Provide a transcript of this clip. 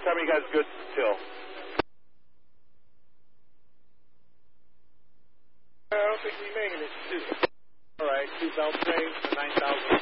time you guys good till? I don't think we're making it. All right, 2 belt trays, 9,000.